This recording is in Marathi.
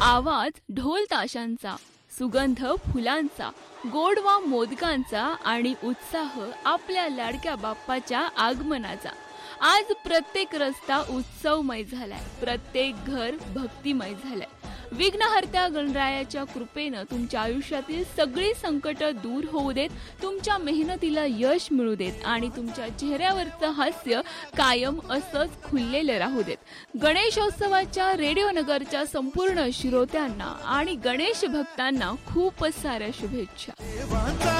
आवाज ढोल ताशांचा, सुगंध फुलांचा, गोडवा मोदकांचा आणि उत्साह आपल्या लाडक्या बाप्पाच्या आगमनाचा। आज प्रत्येक रस्ता उत्सवमय झालाय, प्रत्येक घर भक्तिमय झालंय। विघ्नहर्त्या गणरायाच्या कृपेनं तुमच्या आयुष्यातील सगळी संकट दूर होऊ देत, तुमच्या मेहनतीला यश मिळू देत आणि तुमच्या चेहऱ्यावरचं हास्य कायम असंच खुललेलं राहू देत। गणेशोत्सवाच्या रेडिओ नगरच्या संपूर्ण श्रोत्यांना आणि गणेश भक्तांना खूप साऱ्या शुभेच्छा।